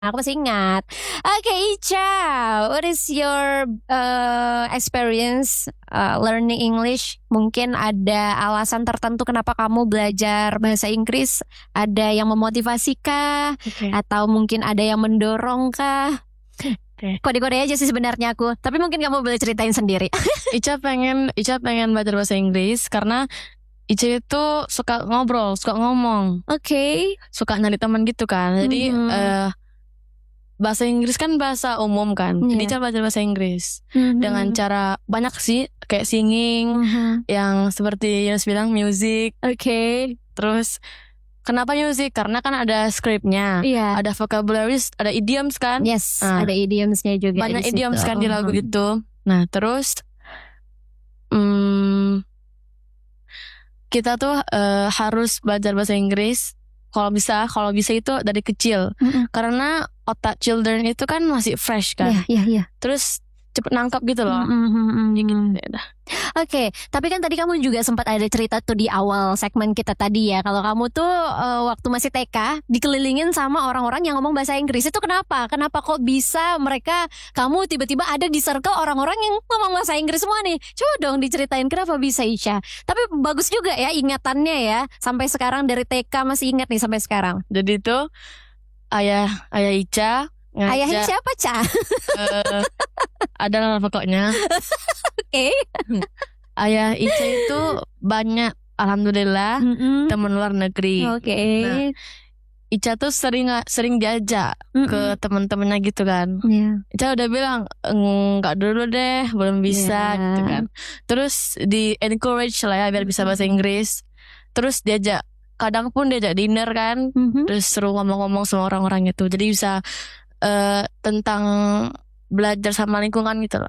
Aku masih ingat. Oke, Ica, what is your experience learning English? Mungkin ada alasan tertentu kenapa kamu belajar bahasa Inggris? Ada yang memotivasi kah? Oke. Atau mungkin ada yang mendorong kah? Oke. Kode-kode aja sih sebenarnya aku. Tapi mungkin kamu boleh ceritain sendiri. Ica pengen belajar bahasa Inggris karena Ica itu suka ngobrol, suka ngomong, Oke. suka nyari teman gitu kan. Jadi bahasa Inggris kan bahasa umum kan. Jadi Ica belajar bahasa Inggris dengan cara banyak sih, kayak singing, yang seperti Yunus bilang music. Oke. Terus kenapa music? Karena kan ada scriptnya, Iya. ada vocabularies, ada idioms kan. Yes, ada idiomsnya juga. Banyak di situ. idioms kan di lagu itu. Nah terus kita tuh harus belajar bahasa Inggris kalau bisa itu dari kecil. Karena otak children itu kan masih fresh kan. Iya. Terus cepet nangkap gitu loh. Oke, tapi kan tadi kamu juga sempat ada cerita tuh di awal segmen kita tadi ya. Kalau kamu tuh waktu masih TK dikelilingin sama orang-orang yang ngomong bahasa Inggris. Itu kenapa? Kenapa kok bisa kamu tiba-tiba ada di circle orang-orang yang ngomong bahasa Inggris semua nih? Coba dong diceritain kenapa bisa, Isya. Tapi bagus juga ya ingatannya ya. Sampai sekarang dari TK masih ingat nih sampai sekarang. Jadi tuh ayah Ica ngajak. Ayahnya siapa, Ca? Adalah pokoknya. Oke. Ayah Ica itu banyak, alhamdulillah, teman luar negeri. Oke. Nah, Ica tuh sering diajak ke teman-temannya gitu kan. Ica udah bilang enggak dulu deh, belum bisa gitu kan. Terus di encourage lah ya biar bisa bahasa Inggris. Terus kadang pun diajak dinner kan. Terus seru ngomong-ngomong sama orang-orang itu. Jadi bisa tentang belajar sama lingkungan gitu loh.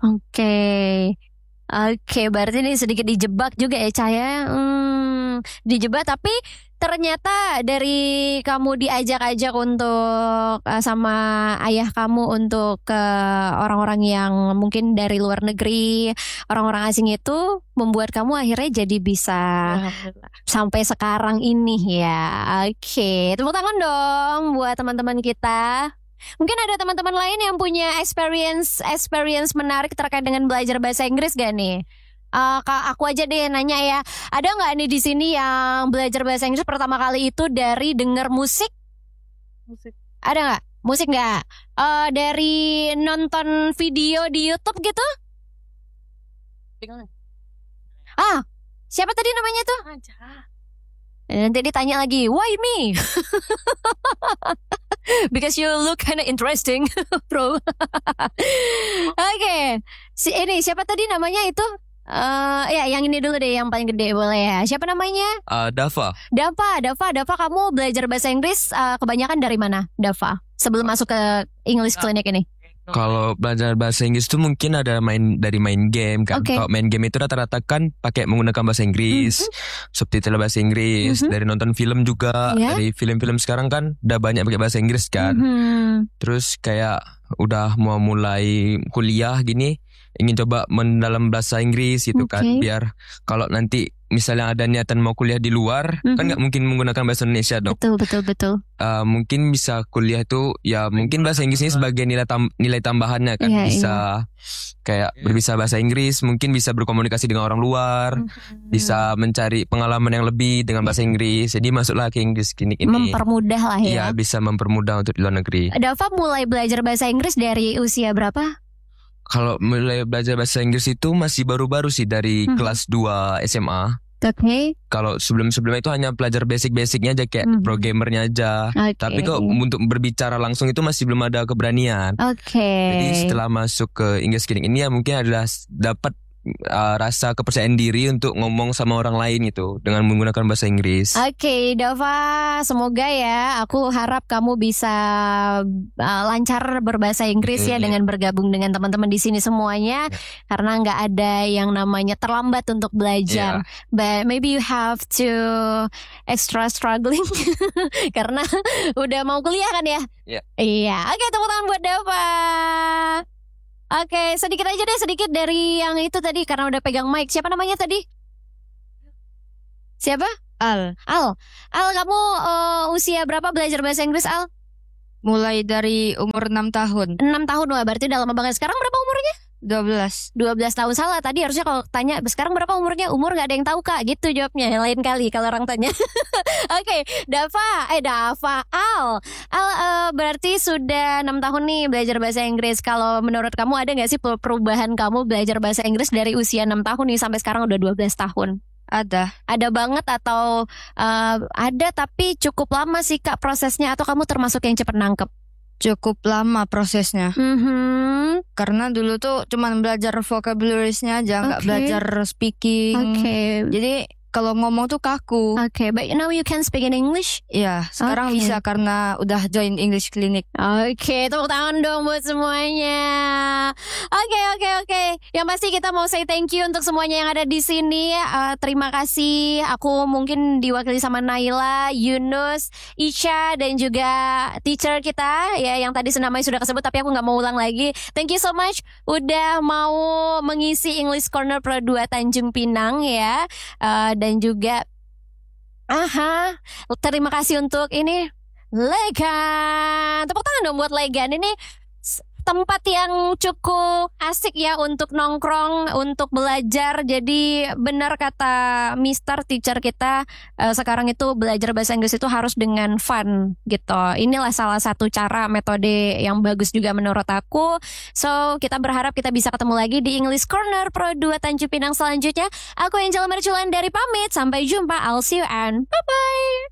Oke, berarti ini sedikit dijebak juga ya, Cahaya. Dijebak, tapi ternyata dari kamu diajak-ajak untuk sama ayah kamu untuk ke orang-orang yang mungkin dari luar negeri, orang-orang asing itu membuat kamu akhirnya jadi bisa sampai sekarang ini ya. Oke, tepuk tangan dong buat teman-teman kita. Mungkin ada teman-teman lain yang punya experience menarik terkait dengan belajar bahasa Inggris gak nih? Aku aja deh nanya ya. Ada nggak nih di sini yang belajar bahasa Inggris pertama kali itu dari denger musik? Ada nggak? Musik nggak? Dari nonton video di YouTube gitu? Siapa tadi namanya tuh? Nanti ditanya lagi, why me? Because you look kinda interesting, bro. Oke. Ini siapa tadi namanya itu? Ya yang ini dulu deh, yang paling gede boleh ya. Siapa namanya? Dava, kamu belajar bahasa Inggris kebanyakan dari mana, Dava? Sebelum masuk ke English Clinic ini. kalau belajar bahasa Inggris tuh mungkin ada dari main game kan. Kalau main game itu rata-rata kan pakai menggunakan bahasa Inggris, subtitle bahasa Inggris. Dari nonton film juga, dari film-film sekarang kan udah banyak pakai bahasa Inggris kan. Terus kayak udah mau mulai kuliah gini, ingin coba mendalam bahasa Inggris gitu kan, biar kalau nanti misalnya ada niatan mau kuliah di luar, kan nggak mungkin menggunakan bahasa Indonesia dong. Betul. Mungkin bisa kuliah itu ya mungkin bahasa Inggris ini sebagai nilai tambahannya kan. Bisa kayak berbisa bahasa Inggris, mungkin bisa berkomunikasi dengan orang luar, bisa mencari pengalaman yang lebih dengan bahasa Inggris. Jadi masuklah ke English Clinic ini. Mempermudah lah ya. Iya, bisa mempermudah untuk di luar negeri. Dava mulai belajar bahasa Inggris dari usia berapa? Kalau mulai belajar bahasa Inggris itu masih baru-baru sih, dari kelas 2 SMA. Oke. Kalau sebelum-sebelumnya itu hanya belajar basic-basicnya aja, kayak programmernya aja. Tapi kok untuk berbicara langsung itu masih belum ada keberanian. Jadi setelah masuk ke English Clinic ini ya mungkin adalah dapat rasa kepercayaan diri untuk ngomong sama orang lain itu dengan menggunakan bahasa Inggris. Oke, Dava, semoga ya, aku harap kamu bisa lancar berbahasa Inggris ya dengan bergabung dengan teman-teman di sini semuanya, karena nggak ada yang namanya terlambat untuk belajar. But maybe you have to extra struggling karena udah mau kuliah kan ya? Iya. Oke, tepuk tangan buat Dava. Oke, sedikit dari yang itu tadi karena udah pegang mic. Siapa namanya tadi? Siapa? Al, kamu usia berapa belajar bahasa Inggris, Al? Mulai dari umur 6 tahun. 6 tahun, wah berarti udah lama banget. Sekarang berapa umurnya? 12 tahun. Salah tadi, harusnya kalau tanya sekarang berapa umurnya, umur gak ada yang tahu kak, gitu jawabnya. Lain kali kalau orang tanya. Oke, Al berarti sudah 6 tahun nih belajar bahasa Inggris. Kalau menurut kamu ada gak sih perubahan kamu belajar bahasa Inggris dari usia 6 tahun nih sampai sekarang udah 12 tahun? Ada banget atau ada tapi cukup lama sih kak prosesnya, atau kamu termasuk yang cepat nangkep? Cukup lama prosesnya. Karena dulu tuh cuman belajar vocabulariesnya aja, nggak belajar speaking. Jadi kalau ngomong tuh kaku. But now you can speak in English? Ya, sekarang bisa karena udah join English Clinic. Tepuk tangan dong buat semuanya. Oke. Yang pasti kita mau say thank you untuk semuanya yang ada di sini. Terima kasih. Aku mungkin diwakili sama Naila, Yunus, Isha, dan juga teacher kita ya yang tadi namanya sudah kesebut tapi aku nggak mau ulang lagi. Thank you so much udah mau mengisi English Corner Pro 2 Tanjung Pinang ya. Dan juga terima kasih untuk ini Legan. Tepuk tangan dong buat Legan. Ini tempat yang cukup asik ya untuk nongkrong, untuk belajar. Jadi benar kata Mister teacher kita, sekarang itu belajar bahasa Inggris itu harus dengan fun gitu. Inilah salah satu cara metode yang bagus juga menurut aku. So kita berharap kita bisa ketemu lagi di English Corner Pro 2 Tanjung Pinang selanjutnya. Aku Angela Merculan dari pamit. Sampai jumpa. I'll see you and bye-bye.